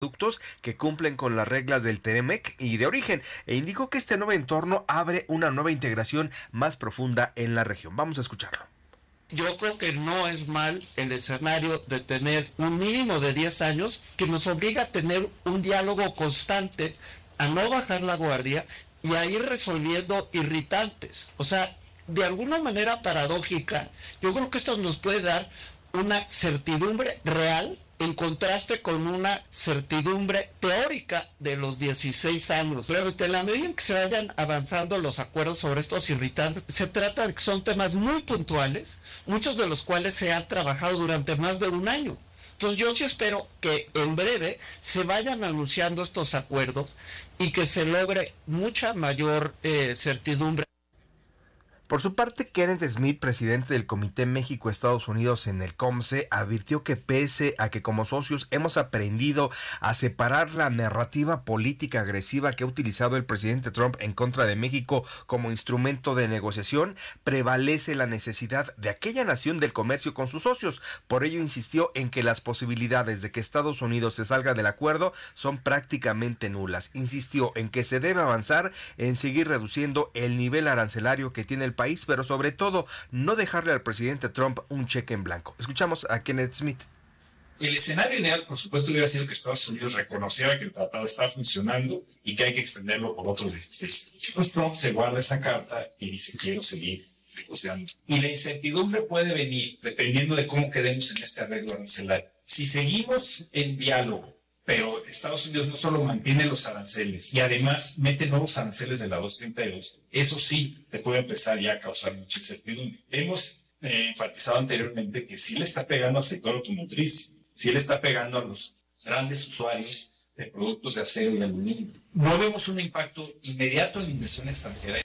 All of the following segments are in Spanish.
productos que cumplen con las reglas del TEMEC y de origen, e indicó que este nuevo entorno abre una nueva integración más profunda en la región. Vamos a escucharlo. Yo creo que no es mal el escenario de tener un mínimo de 10 años que nos obliga a tener un diálogo constante, a no bajar la guardia y a ir resolviendo irritantes. O sea, de alguna manera paradójica, yo creo que esto nos puede dar una certidumbre real en contraste con una certidumbre teórica de los 16 años. Pero en la medida en que se vayan avanzando los acuerdos sobre estos irritantes, se trata de que son temas muy puntuales, muchos de los cuales se han trabajado durante más de un año. Entonces yo sí espero que en breve se vayan anunciando estos acuerdos y que se logre mucha mayor certidumbre. Por su parte, Kenneth Smith, presidente del Comité México-Estados Unidos en el COMCE, advirtió que pese a que como socios hemos aprendido a separar la narrativa política agresiva que ha utilizado el presidente Trump en contra de México como instrumento de negociación, prevalece la necesidad de aquella nación del comercio con sus socios. Por ello insistió en que las posibilidades de que Estados Unidos se salga del acuerdo son prácticamente nulas. Insistió en que se debe avanzar en seguir reduciendo el nivel arancelario que tiene el país, pero sobre todo no dejarle al presidente Trump un cheque en blanco. Escuchamos a Kenneth Smith. El escenario ideal, por supuesto, hubiera sido que Estados Unidos reconociera que el tratado está funcionando y que hay que extenderlo por otros 16 años. Pues Trump se guarda esa carta y dice quiero seguir negociando. Y la incertidumbre puede venir dependiendo de cómo quedemos en este arreglo arancelario. Si seguimos en diálogo, pero Estados Unidos no solo mantiene los aranceles y además mete nuevos aranceles de la 232, eso sí te puede empezar ya a causar mucha incertidumbre. Hemos enfatizado anteriormente que sí le está pegando al sector automotriz, sí le está pegando a los grandes usuarios de productos de acero y aluminio. No vemos un impacto inmediato en la inversión extranjera.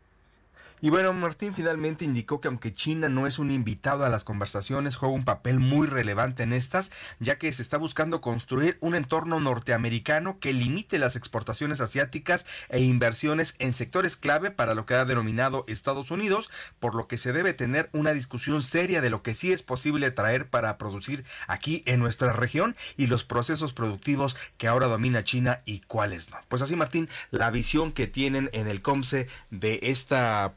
Y bueno, Martín finalmente indicó que aunque China no es un invitado a las conversaciones, juega un papel muy relevante en estas, ya que se está buscando construir un entorno norteamericano que limite las exportaciones asiáticas e inversiones en sectores clave para lo que ha denominado Estados Unidos, por lo que se debe tener una discusión seria de lo que sí es posible traer para producir aquí en nuestra región y los procesos productivos que ahora domina China y cuáles no. Pues así, Martín, la visión que tienen en el COMCE de esta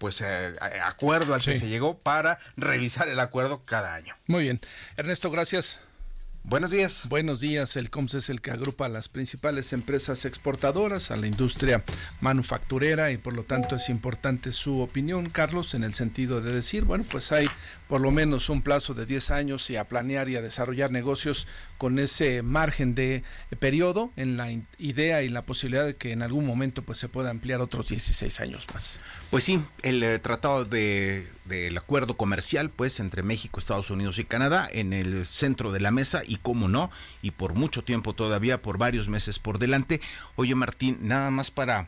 acuerdo al que se llegó para revisar el acuerdo cada año. Muy bien. Ernesto, gracias. Buenos días. Buenos días. El COMCE es el que agrupa a las principales empresas exportadoras, a la industria manufacturera y por lo tanto es importante su opinión, Carlos, en el sentido de decir, bueno, pues hay por lo menos un plazo de 10 años y a planear y a desarrollar negocios con ese margen de periodo en la idea y la posibilidad de que en algún momento pues se pueda ampliar otros 16 años más. Pues sí, el tratado del acuerdo comercial pues entre México, Estados Unidos y Canadá en el centro de la mesa y cómo no, y por mucho tiempo todavía, por varios meses por delante. Oye, Martín, nada más para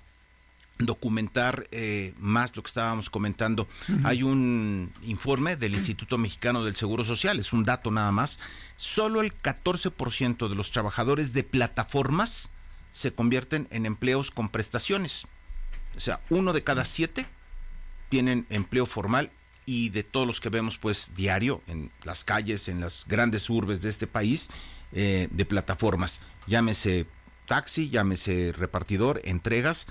documentar más lo que estábamos comentando. Hay un informe del Instituto Mexicano del Seguro Social, es un dato nada más. Solo el 14% de los trabajadores de plataformas se convierten en empleos con prestaciones. O sea, 1 de cada 7 tienen empleo formal, y de todos los que vemos pues diario en las calles, en las grandes urbes de este país, de plataformas, llámese taxi, llámese repartidor, entregas,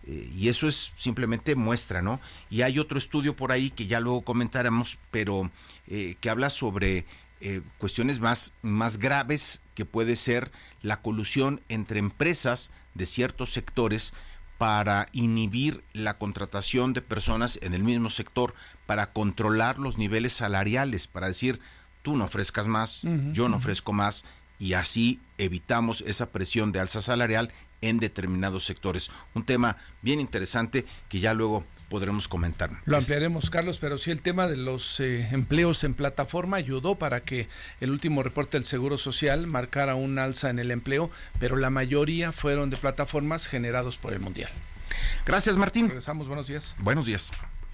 y eso es simplemente muestra, ¿no? Y hay otro estudio por ahí que ya luego comentaremos, pero que habla sobre cuestiones más graves, que puede ser la colusión entre empresas de ciertos sectores para inhibir la contratación de personas en el mismo sector, para controlar los niveles salariales, para decir, tú no ofrezcas más, yo no ofrezco más, y así evitamos esa presión de alza salarial en determinados sectores. Un tema bien interesante que ya luego podremos comentar. Lo ampliaremos, Carlos, pero sí el tema de los empleos en plataforma ayudó para que el último reporte del Seguro Social marcara un alza en el empleo, pero la mayoría fueron de plataformas generados por el Mundial. Gracias, Martín. Regresamos, buenos días. Buenos días.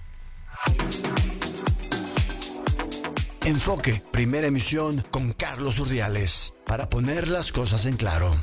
Enfoque, primera emisión con Carlos Urdiales, para poner las cosas en claro.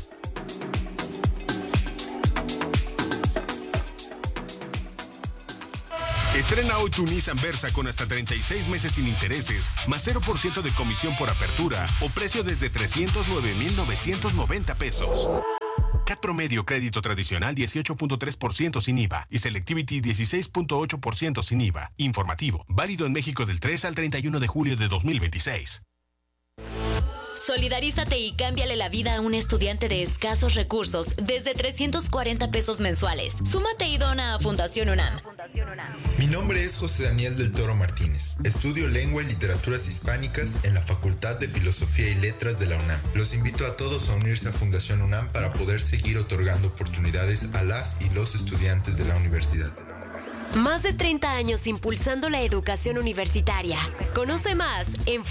Estrena hoy tu Nissan Versa con hasta 36 meses sin intereses, más 0% de comisión por apertura o precio desde 309,990 pesos. CAT promedio crédito tradicional 18.3% sin IVA y Selectivity 16.8% sin IVA. Informativo, válido en México del 3 al 31 de julio de 2026. Solidarízate y cámbiale la vida a un estudiante de escasos recursos desde 340 pesos mensuales. Súmate y dona a Fundación UNAM. Mi nombre es José Daniel del Toro Martínez. Estudio Lengua y Literaturas Hispánicas en la Facultad de Filosofía y Letras de la UNAM. Los invito a todos a unirse a Fundación UNAM para poder seguir otorgando oportunidades a las y los estudiantes de la universidad. Más de 30 años impulsando la educación universitaria. Conoce más en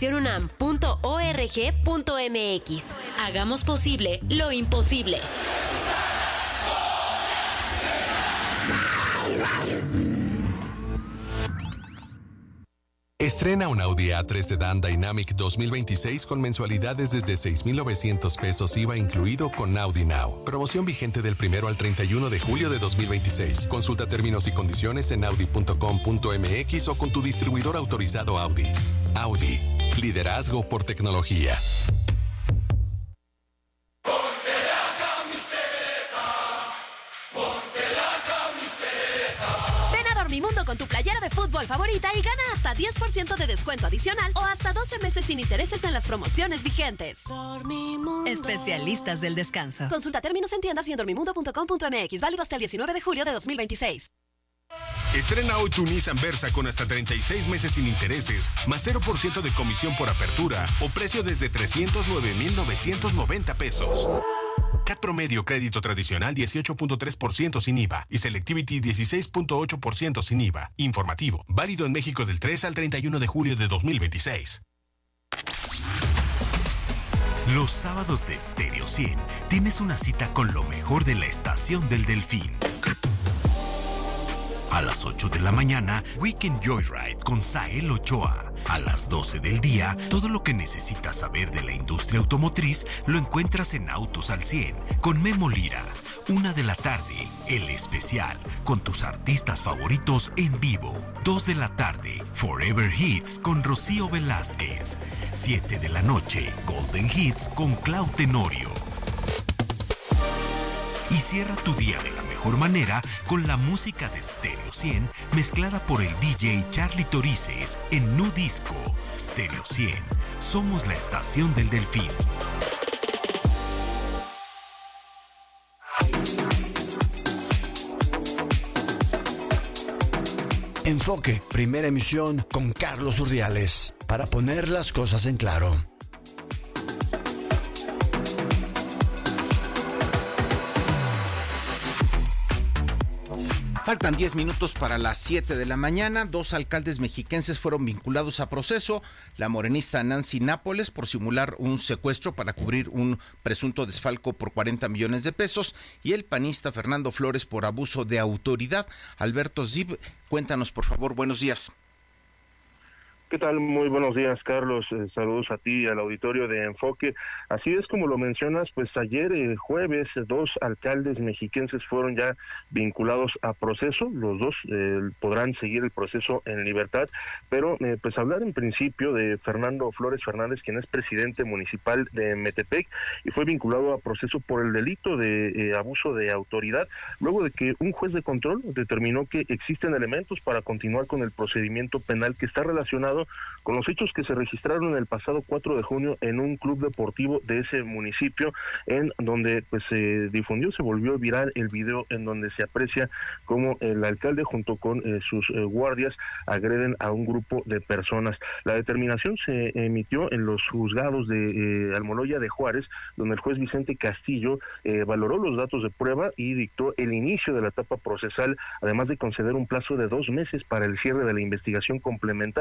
fundacionunam.org.mx. Hagamos posible lo imposible. Estrena un Audi A3 Sedan Dynamic 2026 con mensualidades desde 6,900 pesos IVA incluido con Audi Now. Promoción vigente del 1 al 31 de julio de 2026. Consulta términos y condiciones en audi.com.mx o con tu distribuidor autorizado Audi. Audi. Liderazgo por tecnología. Dormimundo con tu playera de fútbol favorita y gana hasta 10% de descuento adicional o hasta 12 meses sin intereses en las promociones vigentes. Dormimundo. Especialistas del descanso. Consulta términos en tiendas y en dormimundo.com.mx. Válido hasta el 19 de julio de 2026. Estrena hoy tu Nissan Versa con hasta 36 meses sin intereses, más 0% de comisión por apertura o precio desde 309,990 pesos. CAT promedio crédito tradicional 18.3% sin IVA y Selectivity 16.8% sin IVA. Informativo, válido en México del 3 al 31 de julio de 2026. Los sábados de Stereo 100 tienes una cita con lo mejor de la Estación del Delfín. A las 8 de la mañana, Weekend Joyride con Sael Ochoa. A las 12 del día, todo lo que necesitas saber de la industria automotriz lo encuentras en Autos al 100 con Memo Lira. 1 de la tarde, El Especial, con tus artistas favoritos en vivo. 2 de la tarde, Forever Hits con Rocío Velázquez. 7 de la noche, Golden Hits con Clau Tenorio. Y cierra tu día de la mejor manera con la música de Stereo 100 mezclada por el DJ Charlie Torices en Nu Disco. Stereo 100, somos la estación del Delfín. Enfoque, primera emisión con Carlos Urdiales, para poner las cosas en claro. Faltan 10 minutos para las 7 de la mañana. 2 alcaldes mexiquenses fueron vinculados a proceso. La morenista Nancy Nápoles por simular un secuestro para cubrir un presunto desfalco por 40 millones de pesos. Y el panista Fernando Flores por abuso de autoridad. Alberto Zib, cuéntanos por favor, buenos días. ¿Qué tal? Muy buenos días, Carlos. Saludos a ti y al auditorio de Enfoque. Así es como lo mencionas, pues ayer jueves 2 alcaldes mexiquenses fueron ya vinculados a proceso. Los dos podrán seguir el proceso en libertad, pero pues hablar en principio de Fernando Flores Fernández, quien es presidente municipal de Metepec y fue vinculado a proceso por el delito de abuso de autoridad, luego de que un juez de control determinó que existen elementos para continuar con el procedimiento penal que está relacionado con los hechos que se registraron el pasado 4 de junio en un club deportivo de ese municipio, en donde pues se difundió, se volvió viral el video en donde se aprecia cómo el alcalde junto con sus guardias agreden a un grupo de personas. La determinación se emitió en los juzgados de Almoloya de Juárez, donde el juez Vicente Castillo valoró los datos de prueba y dictó el inicio de la etapa procesal, además de conceder un plazo de 2 meses para el cierre de la investigación complementaria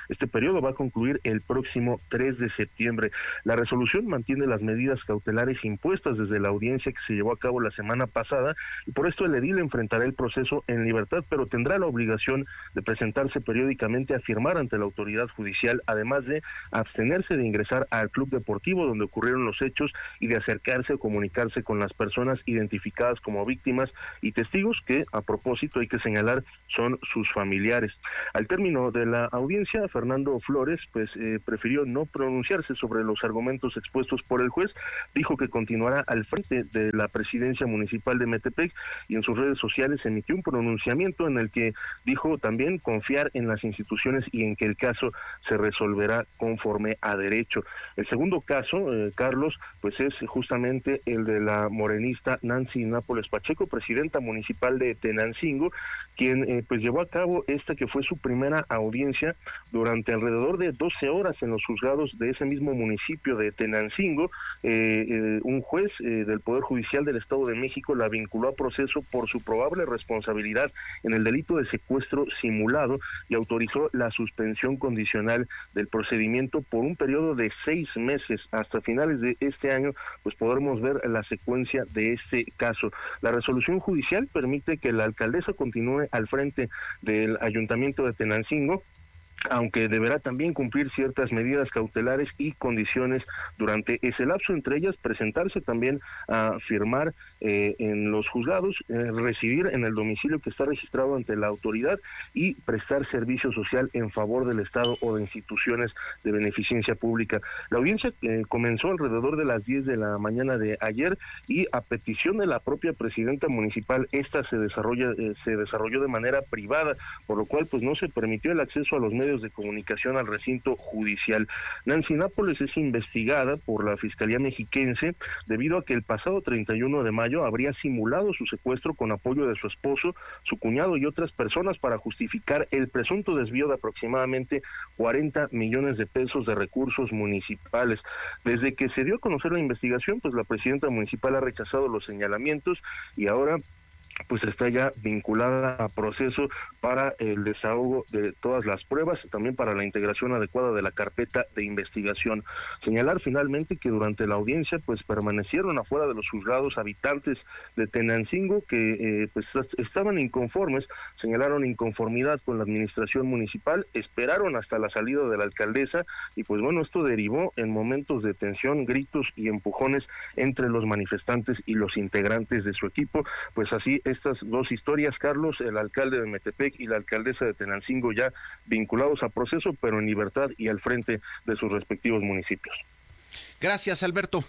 Este periodo va a concluir el próximo 3 de septiembre. La resolución mantiene las medidas cautelares impuestas desde la audiencia que se llevó a cabo la semana pasada, y por esto el edil enfrentará el proceso en libertad, pero tendrá la obligación de presentarse periódicamente a firmar ante la autoridad judicial, además de abstenerse de ingresar al club deportivo donde ocurrieron los hechos y de acercarse o comunicarse con las personas identificadas como víctimas y testigos, que a propósito hay que señalar son sus familiares. Al término de la audiencia, Fernando Flores prefirió no pronunciarse sobre los argumentos expuestos por el juez, dijo que continuará al frente de la presidencia municipal de Metepec, y en sus redes sociales emitió un pronunciamiento en el que dijo también confiar en las instituciones y en que el caso se resolverá conforme a derecho. El segundo caso, Carlos, pues es justamente el de la morenista Nancy Nápoles Pacheco, presidenta municipal de Tenancingo, quien pues llevó a cabo esta que fue su primera audiencia durante alrededor de 12 horas en los juzgados de ese mismo municipio de Tenancingo. Un juez del Poder Judicial del Estado de México la vinculó a proceso por su probable responsabilidad en el delito de secuestro simulado y autorizó la suspensión condicional del procedimiento por un periodo de 6 meses. Hasta finales de este año pues podremos ver la secuencia de este caso. La resolución judicial permite que la alcaldesa continúe al frente del Ayuntamiento de Tenancingo, aunque deberá también cumplir ciertas medidas cautelares y condiciones durante ese lapso, entre ellas presentarse también a firmar en los juzgados, residir en el domicilio que está registrado ante la autoridad y prestar servicio social en favor del Estado o de instituciones de beneficencia pública. La audiencia comenzó alrededor de las 10 de la mañana de ayer y a petición de la propia presidenta municipal, esta se desarrolló de manera privada, por lo cual pues no se permitió el acceso a los medios de comunicación al recinto judicial. Nancy Nápoles es investigada por la Fiscalía Mexiquense debido a que el pasado 31 de mayo habría simulado su secuestro con apoyo de su esposo, su cuñado y otras personas para justificar el presunto desvío de aproximadamente 40 millones de pesos de recursos municipales. Desde que se dio a conocer la investigación, pues la presidenta municipal ha rechazado los señalamientos y ahora pues está ya vinculada a proceso para el desahogo de todas las pruebas, también para la integración adecuada de la carpeta de investigación. Señalar finalmente que durante la audiencia pues permanecieron afuera de los juzgados habitantes de Tenancingo que pues estaban inconformes, señalaron inconformidad con la administración municipal, esperaron hasta la salida de la alcaldesa y pues bueno, esto derivó en momentos de tensión, gritos y empujones entre los manifestantes y los integrantes de su equipo. Pues así estas dos historias, Carlos, el alcalde de Metepec y la alcaldesa de Tenancingo ya vinculados a proceso, pero en libertad y al frente de sus respectivos municipios. Gracias, Alberto.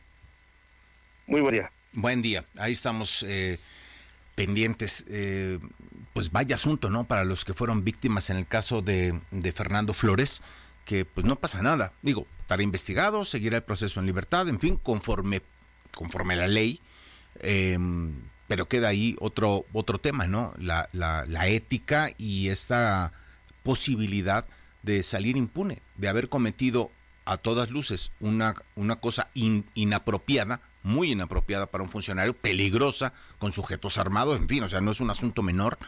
Muy buen día. Buen día. Ahí estamos pendientes. Pues vaya asunto, ¿no? Para los que fueron víctimas en el caso de Fernando Flores, que pues no pasa nada. Digo, estará investigado, seguirá el proceso en libertad, en fin, conforme a la ley. Pero queda ahí otro tema, ¿no? La ética y esta posibilidad de salir impune, de haber cometido a todas luces una cosa inapropiada, muy inapropiada para un funcionario, peligrosa, con sujetos armados, en fin, o sea, no es un asunto menor,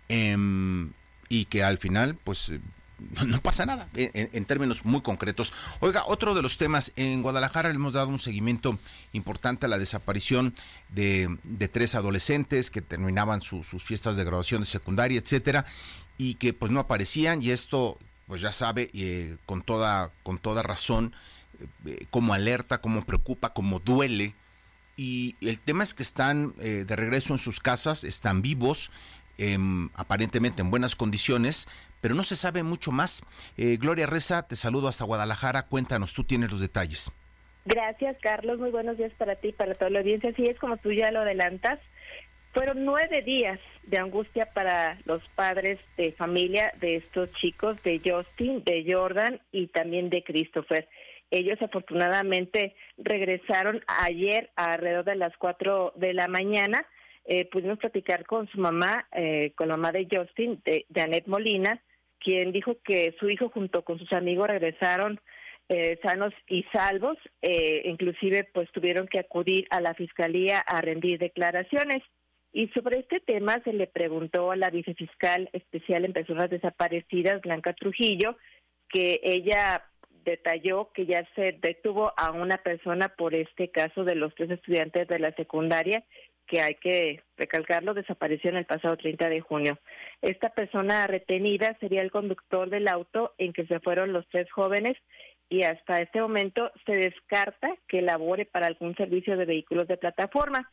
y que al final, pues no pasa nada, en términos muy concretos. Oiga, otro de los temas, en Guadalajara le hemos dado un seguimiento importante a la desaparición de 3 adolescentes que terminaban sus fiestas de graduación de secundaria, etcétera, y que pues no aparecían, y esto, pues ya sabe, con toda razón, cómo alerta, cómo preocupa, cómo duele, y el tema es que están de regreso en sus casas, están vivos, aparentemente en buenas condiciones, pero no se sabe mucho más. Gloria Reza, te saludo hasta Guadalajara, cuéntanos, tú tienes los detalles. Gracias, Carlos, muy buenos días para ti y para toda la audiencia. Así es, como tú ya lo adelantas, fueron 9 días de angustia para los padres de familia de estos chicos, de Justin, de Jordan y también de Christopher. Ellos afortunadamente regresaron ayer alrededor de las 4 de la mañana. Pudimos platicar con su mamá, con la mamá de Justin, de Janet Molina, quien dijo que su hijo junto con sus amigos regresaron sanos y salvos, inclusive pues tuvieron que acudir a la fiscalía a rendir declaraciones. Y sobre este tema se le preguntó a la vicefiscal especial en personas desaparecidas, Blanca Trujillo, que ella detalló que ya se detuvo a una persona por este caso de los 3 estudiantes de la secundaria, que hay que recalcarlo, desapareció en el pasado 30 de junio. Esta persona retenida sería el conductor del auto en que se fueron los 3 jóvenes, y hasta este momento se descarta que labore para algún servicio de vehículos de plataforma.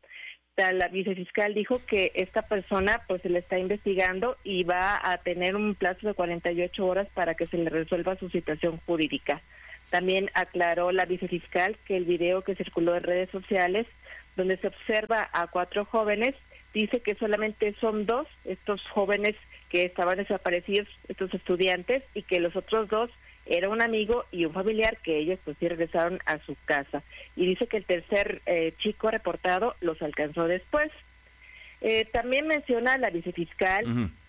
La vicefiscal dijo que esta persona pues se le está investigando y va a tener un plazo de 48 horas para que se le resuelva su situación jurídica. También aclaró la vicefiscal que el video que circuló en redes sociales, donde se observa a 4 jóvenes, dice que solamente son 2 estos jóvenes que estaban desaparecidos, estos estudiantes, y que los otros 2 era un amigo y un familiar, que ellos pues sí regresaron a su casa. Y dice que el tercer chico reportado los alcanzó después. También menciona la vicefiscal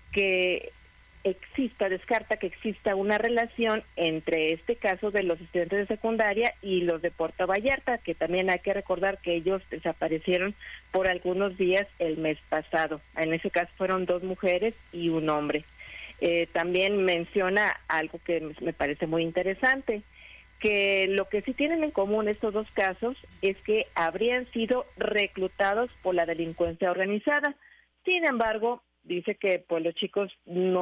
que descarta que exista una relación entre este caso de los estudiantes de secundaria y los de Puerto Vallarta, que también hay que recordar que ellos desaparecieron por algunos días el mes pasado. En ese caso fueron 2 mujeres y un hombre. También menciona algo que me parece muy interesante, que lo que sí tienen en común estos 2 casos es que habrían sido reclutados por la delincuencia organizada. Sin embargo, dice que pues los chicos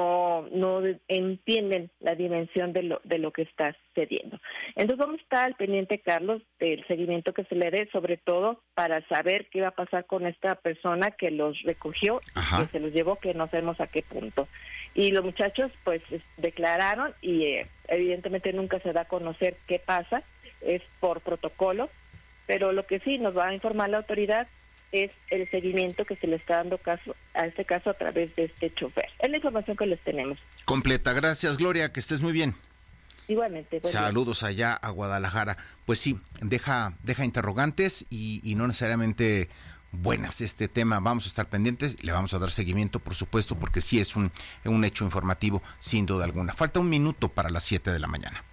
no entienden la dimensión de lo que está sucediendo. Entonces vamos a estar al pendiente, Carlos, del seguimiento que se le dé, sobre todo para saber qué va a pasar con esta persona que los recogió, que se los llevó, que no sabemos a qué punto. Y los muchachos pues declararon y evidentemente nunca se da a conocer qué pasa, es por protocolo, pero lo que sí nos va a informar la autoridad es el seguimiento que se le está dando a este caso a través de este chofer. Es la información que les tenemos. Completa. Gracias, Gloria, que estés muy bien. Igualmente. Saludos allá a Guadalajara. Pues sí, deja interrogantes y no necesariamente buenas este tema. Vamos a estar pendientes, le vamos a dar seguimiento, por supuesto, porque sí es un hecho informativo, sin duda alguna. Falta 1 minuto para las 7 de la mañana.